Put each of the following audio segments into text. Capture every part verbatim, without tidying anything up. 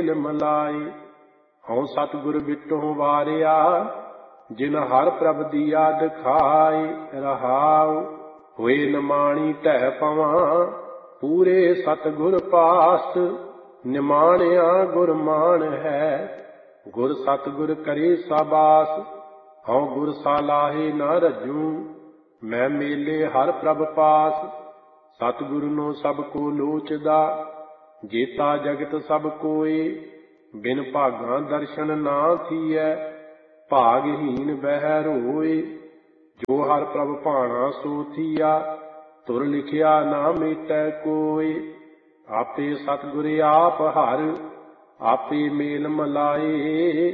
ਮੇਲ ਮਲਾਏ। ਹਉ ਸਤਿਗੁਰ ਬਿਟਹੁ ਵਾਰਿਆ, ਜਿਨ ਹਰ ਪ੍ਰਭ ਦੀਆ ਦਿਖਾਏ। ਰਹਾਉ ਹੋਏ ਨਿਮਾਣੀ ਢਹਿ ਪਵਾਂ, ਪੂਰੇ ਸਤਿਗੁਰ ਪਾਸ। ਨਿਮਾਣਿਆ ਗੁਰ ਮਾਨ ਹੈ, ਗੁਰ ਸਤਿਗੁਰ ਕਰੇ ਸਾਬਾਸ। ਹਉ ਗੁਰ ਸਾਲਾਹੇ ਨਾ ਰੱਜੂ, ਮੈਂ ਮੇਲੇ ਹਰ ਪ੍ਰਭ ਪਾਸ। ਸਤਿਗੁਰੂ ਨੂੰ ਸਭ ਕੋ ਲੋਚਦਾ, ਜੇਤਾ ਜਗਤ ਸਭ ਕੋਏ। ਬਿਨ ਭਾਗਾਂ ਦਰਸ਼ਨ ਨਾ ਥੀਐ, ਭਾਗਹੀਨ ਬਹਿ ਰੋਏ। ਜੋ ਹਰ ਪ੍ਰਭ ਭਾਣਾ ਸੋ ਥੀਆ, ਤੁਰ ਲਿਖਿਆ ਨਾ ਮੇਟੈ ਕੋਏ। ਆਪੇ ਸਤਿਗੁਰ ਆਪ ਹਰ, ਆਪੇ ਮੇਲ ਮਲਾਏ।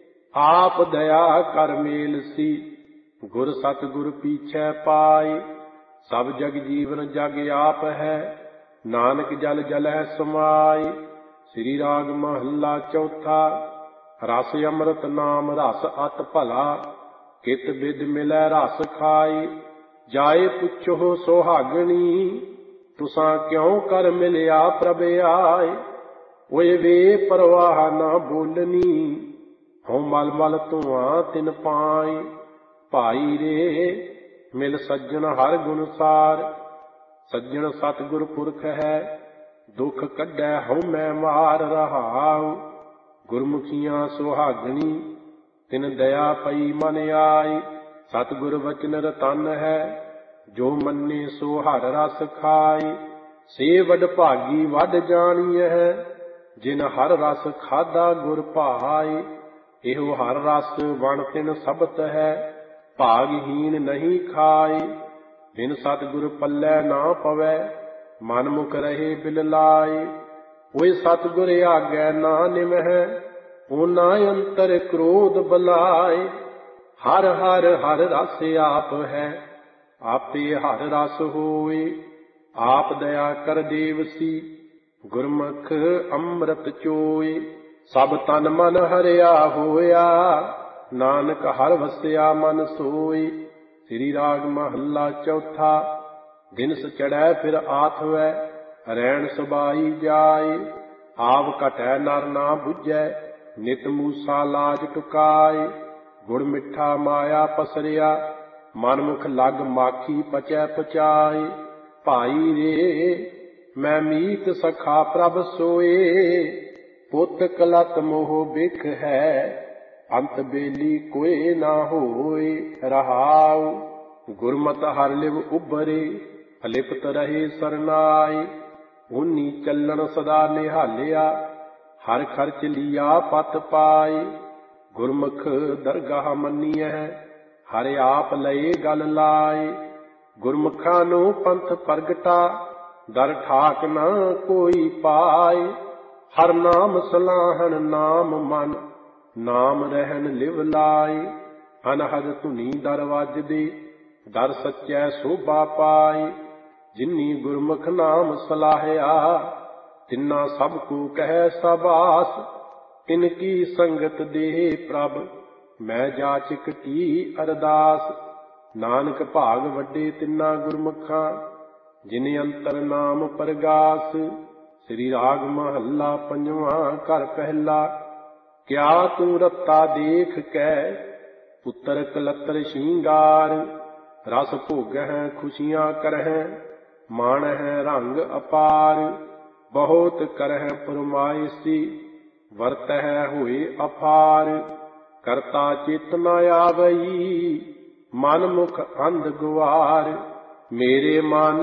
ਆਪ ਦਇਆ ਕਰ ਮੇਲ ਸੀ, ਗੁਰ ਸਤਿਗੁਰ ਪੀਛੈ ਪਾਏ। ਸਭ ਜਗ ਜੀਵਨ ਜਗ ਆਪ ਹੈ, ਨਾਨਕ ਜਲ ਜਲਹਿ ਸਮਾਏ। ਸ੍ਰੀ ਰਾਗ ਮਹੱਲਾ ਚੌਥਾ। ਰਸ ਅੰਮ੍ਰਿਤ ਨਾਮ ਰਸ ਅਤਿ ਭਲਾ, ਕਿਤ ਬਿਦ ਮਿਲੈ ਰਸ ਖਾਈ। ਜਾਏ ਪੁੱਛੋ ਸੁਹਾਗਣੀ, ਤੁਸਾਂ ਕਿਉ ਕਰ ਮਿਲਿਆ ਪ੍ਰਭ ਆਏ। ਓਏ ਵੇ ਪਰਵਾਹ ਨਾ ਬੋਲਣੀ, ਹਉ ਮਲ ਮਲ ਧੂਆਂ ਤਿਨ ਪਾਏ। ਭਾਈ ਰੇ ਮਿਲ ਸੱਜਣ ਹਰ ਗੁਣ ਸਾਰ, ਸੱਜਣ ਸਤਿਗੁਰ ਪੁਰਖ ਹੈ। ਦੁਖ ਕੱਢੈ ਹਉ ਮੈਂ ਮਾਰ। ਰਹਾਉ ਗੁਰਮੁਖੀਆਂ ਸੁਹਾਗਣੀ, ਤਿਨ ਦਇਆ ਪਈ ਮਨ ਆਈ। ਸਤਿਗੁਰ ਵਚਨ ਰਤਨ ਹੈ, ਜੋ ਮੰਨੇ ਸੋ ਹਰ ਰਸ ਖਾਏ। ਸੇ ਵਡ ਭਾਗੀ ਵਡ ਜਾਣੀਐ, ਜਿਨ ਹਰ ਰਸ ਖਾਧਾ ਗੁਰ ਭਾਏ। ਇਹੋ ਹਰ ਰਸ ਵਣ ਤਿਨ ਸਬਤ ਹੈ, ਭਾਗਹੀਨ ਨਹੀਂ ਖਾਏ। ਬਿਨ ਸਤਿਗੁਰ ਪੱਲੇ ਨਾ ਪਵੈ, ਮਨ ਮੁਖ ਰਹੇ ਬਿਲ ਲਾਏ। ਓਏ ਸਤਿਗੁਰ ਆਗੈ ਨਾ ਨਿਮਹੈ, ਓਨਾ ਅੰਤਰ ਕ੍ਰੋਧ ਬਲਾਏ। ਹਰ ਹਰ ਹਰ ਰਸ ਆਪ ਹੈ, ਆਪੇ ਹਰ ਰਸ ਹੋਏ। ਆਪ ਦਇਆ ਕਰ ਦੇਵਸੀ, ਗੁਰਮੁਖ ਅੰਮ੍ਰਿਤ ਚੋਏ। ਸਭ ਤਨ ਮਨ ਹਰਿਆ ਹੋਇਆ, ਨਾਨਕ ਹਰ ਵਸਿਆ ਮਨ ਸੋਏ। ਸ੍ਰੀ ਰਾਗ ਮਹੱਲਾ ਚੌਥਾ। ਦਿਨਸ ਚੜ੍ਹੈ ਫਿਰ ਆਥਵੈ, ਰੈਣ ਸਬਾਈ ਜਾਏ। ਆਵ ਘਟੈ ਨਰ ਨਾ ਬੁੱਝੈ, ਨਿਤ ਮੂਸਾ ਲਾਜ ਟੁਕਾਏ। ਗੁੜ ਮਿੱਠਾ ਮਾਇਆ ਪਸਰਿਆ, ਮਨ ਮੁਖ ਲਗ ਮਾਖੀ ਪਚੈ ਪਚਾਏ। ਭਾਈ ਰੇ ਮੈਂ ਮੀਤ ਸਖਾ ਪ੍ਰਭ ਸੋਏ, ਪੁੱਤ ਕਲਤ ਮੋਹ ਬਿਖ ਹੈ। ਅੰਤ ਬੇਲੀ ਕੋਏ ਨਾ ਹੋਏ। ਰਹਾਉ ਗੁਰਮਤਿ ਹਰਿ ਲਿਵ ਉਭਰੇ, ਅਲਿਪਤ ਰਹੇ ਸਰਨਾਏ। ਓਨੀ ਚੱਲਣ ਸਦਾ ਨਿਹਾਲਿਆ, ਹਰ ਖਰਚ ਲੀਆ ਪਤ ਪਾਏ। ਗੁਰਮੁਖ ਦਰਗਾਹ ਮੰਨੀਐ, ਹਰਿ ਆਪ ਲਏ ਗਲ ਲਾਏ। ਗੁਰਮੁਖਾਂ ਨੂੰ ਪੰਥ ਪ੍ਰਗਟਾ, ਦਰ ਠਾਕ ਨਾ ਕੋਈ ਪਾਏ। ਹਰ ਨਾਮ ਸਲਾਹਣ ਨਾਮ ਮਨ, ਨਾਮ ਰਹਿਣ ਲਿਵ ਲਾਏ। ਅਨਹਦ ਧੁਨੀ ਦਰ ਵੱਜਦੇ, ਦਰ ਸੱਚੈ ਸੋਭਾ ਪਾਏ। ਜਿਨੀ ਗੁਰਮੁਖ ਨਾਮ ਸਲਾਹਿਆ, ਤਿੰਨਾ ਸਭ ਕੋ ਕਹਿ ਸਾਬਾਸ। ਤਿਨ ਕੀ ਸੰਗਤ ਦੇ ਪ੍ਰਭ, ਮੈਂ ਜਾਚਕ ਕੀ ਅਰਦਾਸ। ਨਾਨਕ ਭਾਗ ਵੱਡੇ ਤਿੰਨਾ ਗੁਰਮੁਖਾਂ, ਜਿਨ ਅੰਤਰ ਨਾਮ ਪਰਗਾਸ। ਸ੍ਰੀ ਰਾਗ ਮਹੱਲਾ ਪੰਜਵਾਂ। ਘਰ ਪਹਿਲਾ। ਕਿਆ ਤੂੰ ਰੱਤਾ ਦੇਖ ਕੈ, ਪੁੱਤਰ ਕਲਤਰ ਸ਼ਿੰਗਾਰ। ਰਸ ਭੋਗਹਿ ਖੁਸ਼ੀਆਂ ਕਰਹਿ, ਮਾਣਹਿ ਰੰਗ ਅਪਾਰ। ਬਹੁਤ ਕਰਹਿ ਫਰਮਾਇਸੀ, ਵਰਤਹਿ ਹੋਏ ਅਫਾਰ। ਕਰਤਾ ਚਿਤ ਨ ਆਵਈ, ਮਨ ਮੁਖ ਅੰਧ ਗੁਆਰ। ਮੇਰੇ ਮਨ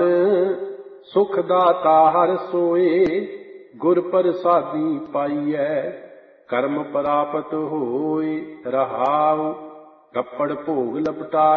ਸੁਖ ਦਾਤਾ ਹਰਿ ਸੋਏ, ਗੁਰ ਪ੍ਰਸਾਦੀ ਪਾਈਐ, ਕਰਮ ਪ੍ਰਾਪਤ ਹੋਏ। ਰਹਾਉ ਕੱਪੜ ਭੋਗ ਲਪਟਾ